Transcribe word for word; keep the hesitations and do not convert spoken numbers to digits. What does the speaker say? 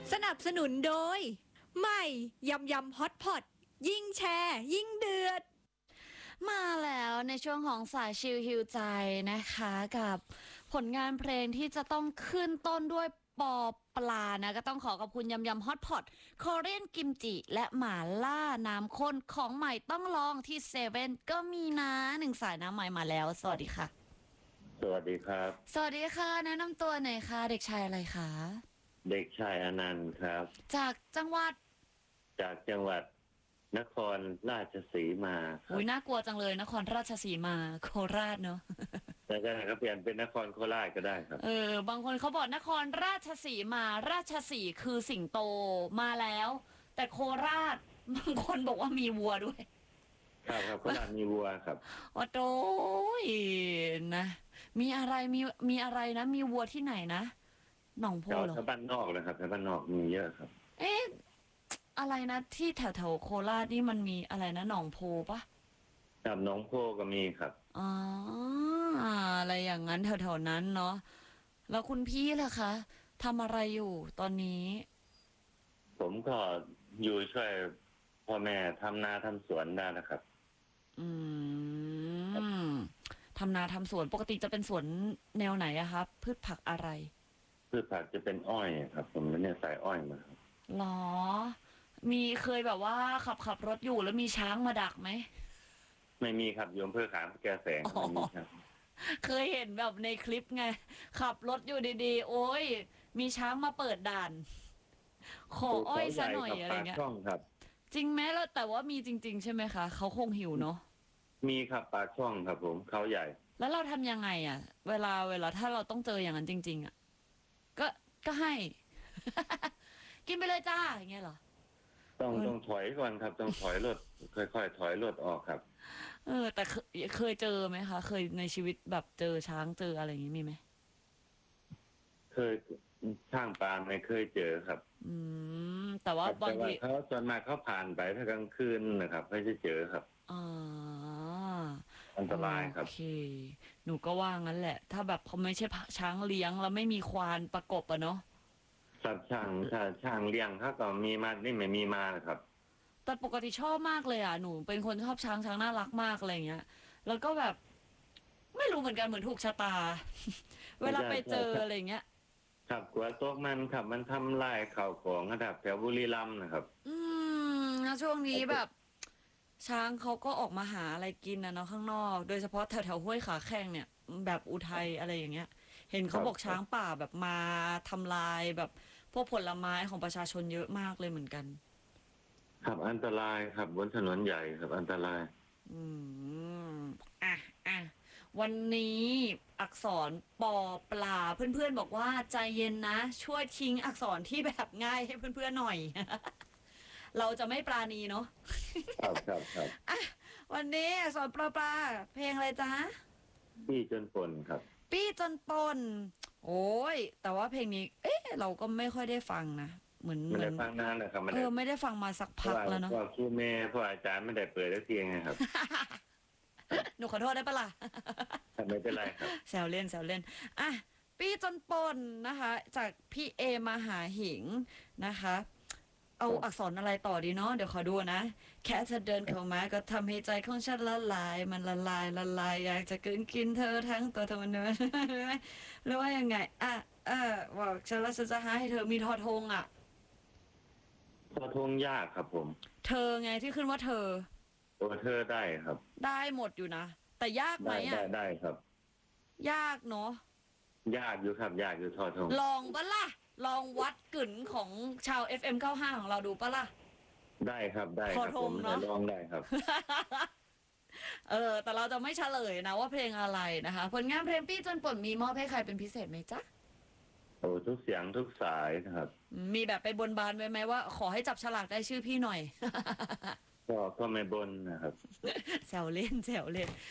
สนับสนุนโดยใหม่ยำยำฮอตพอตยิ่งแชร์ยิ่งเดือดมาแล้วในช่วงของสายชิลฮิวใจนะคะกับผลงานเพลงที่จะต้องขึ้นต้นด้วยปอปลานะก็ต้องขอขอบคุณยำยำฮอตพอตคอเรียนกิมจิและหม่าล่าน้ำข้นของใหม่ต้องลองที่เซเว่นก็มีนะหนึ่งสายน้ำใหม่มาแล้วสวัสดีค่ะสวัสดีครับสวัสดีค่ะแนะนำตัวหน่อยค่ะเด็กชายอะไรคะเด็กชายอนันต์ครับจากจังหวัดจากจังหวัดนครราชสีมาครับอุ้ยน่ากลัวจังเลยนครราชสีมาโคราชเนาะแต่ก็ก็เปลี่ยนเป็นนครโคราชก็ได้ครับเออบางคนเขาบอกนครราชสีมาราชสีคือสิงโตมาแล้วแต่โคราชบางคนบอกว่ามีวัวด้วยครับครับโคราชมีวัวครับว่าโตยนะมีอะไรมีมีอะไรนะมีวัวที่ไหนนะหนองโพแถวเหรอแถวบ้านนอกเลยครับแถวบ้านนอกมีเยอะครับเอ๊ะอะไรนะที่แถวแถวโคราชนี่มันมีอะไรนะหนองโพปะครับหนองโพก็มีครับอ๋ออะไรอย่างนั้นแถวๆนั้นเนาะแล้วคุณพี่ล่ะคะทำอะไรอยู่ตอนนี้ผมก็อยู่ช่วยพ่อแม่ทำนาทำสวนได้นะครับอืมทำนาทำสวนปกติจะเป็นสวนแนวไหนอะครับพืชผักอะไรพืชผักจะเป็นอ้อยครับผมเนี่ยใส่อ้อยมาครับหรอมีเคยแบบว่าขับขับรถอยู่แล้วมีช้างมาดักไหมไม่มีครับโยมเพื่อขามแกแสงไม่มีครับเคยเห็นแบบในคลิปไงขับรถอยู่ดีๆโอ้ยมีช้างมาเปิดด่านขออ้อยซะหน่อยอะไรเงี้ยช่องครับจริงไหมแล้วแต่ว่ามีจริงๆใช่ไหมคะเขาคงหิวเนาะมีครับปลาช่องครับผมเขาใหญ่แล้วเราทำยังไงอ่ะเวลาเวลาถ้าเราต้องเจออย่างนั้นจริงๆอ่ะก็ก็ให้ กินไปเลยจ้าอย่างเงี้ยเหรอต้องต้องถอยก่อนครับต้องถอยรถค่อยๆถอยรถออกครับเออแต่เคยเคยเจอไหมคะเคยในชีวิตแบบเจอช้างเจออะไรอย่างนี้มีไหมเคยช่างปลาไม่เคยเจอครับอืมแต่ว่าบางทีเขาส่วนมากเขาผ่านไปถ้ากลางคืนนะครับไม่ได้เจอครับอ๋ออันตรายครับโอเคหนูก็ว่างั้นแหละ ถ้าแบบเขาไม่ใช่ช้างเลี้ยงแล้วไม่มีควานประกบอะเนาะสัตว์ช่างถ้าช่างเลี้ยงเขาก็มีมานี่ไม่มีมานะครับแต่ปกติชอบมากเลยอ่ะหนูเป็นคนชอบช้างช้างน่ารักมากอะไรเงี้ยแล้วก็แบบไม่รู้เหมือนกันเหมือนถูกชะตา เวลาไปเจออะไรเงี้ยครับกลัวตกมันครับมันทำลายข่าวของระดับแถวบุรีรัมย์นะครับอืมแล้วช่วงนี้แบบช้างเขาก็ออกมาหาอะไรกินนะเนาะข้างนอกโดยเฉพาะแถวแถวห้วยขาแข้งเนี่ยแบบอุทัยอะไรอย่างเงี้ยเห็นเขาบอกช้างป่าแบบมาทำลายแบบพวกผลไม้ของประชาชนเยอะมากเลยเหมือนกันครับอันตรายครับบนถนนใหญ่ครับอันตรายอืมอ่ะอ่ะวันนี้อักษรปอปลาเพื่อนๆบอกว่าใจเย็นนะช่วยทิ้งอักษรที่แบบง่ายให้เพื่อนๆหน่อย เราจะไม่ปราณีเนาะครับครับครับอ่ะวันนี้อักษรปลาปลาเพลงอะไรจ๊ะปี้จนปนครับปี้จนปนโอ้ยแต่ว่าเพลงนี้ เอ๊ะเราก็ไม่ค่อยได้ฟังนะเหมือนไม่เหมืได้อนฟังนานเลยครับเออไม่ได้ฟังมาสักพักแล้วเนาะเพราะครูแม่เพราะอาจารย์ไม่ได้เปิดได้เพียงไงครับหนูขอโทษได้ปะล่ะไม่เป็นไรครับแซวเล่นแซวเล่นอ่ะปี้จนปนนะคะ จากพี่เอมาหาหิงนะคะ เอาอักษรอะไรต่อดีเนาะเดี๋ยวขอดูนะแค่เธอเดินเข้ามาก็ทำให้ใจของฉันละลายมันละลายละลายอยากจะกินกินเธอทั้งตัวเธอมันเนยหรือว่ายังไงอ่ะเออบอกฉันแล้วฉันจะหาให้เธอมีทอทงอ่ะทอทงยากครับผมเธอไงที่ขึ้นว่าเธอตัวเธอได้ครับได้หมดอยู่นะแต่ยากไหมอ่ะได้ได้ครับยากเนาะยากอยู่ครับยากอยู่ทอทงลองปะล่ะลองวัดกึ่นของชาว เอฟ เอ็ม เก้าสิบห้าของเราดูปะล่ะได้ครับได้ครับผมจะลองได้ครับเออแต่เราจะไม่เฉลยนะว่าเพลงอะไรนะคะผลงานเพลงปี้จนป่นมีมอบให้ใครเป็นพิเศษไหมจ๊ะโอ้ทุกเสียงทุกสายนะครับมีแบบไปบนบานไว้ไหมว่าขอให้จับฉลากได้ชื่อพี่หน่อยก็ก็ไม่บนนะครับแซวเล่นแซวเล่น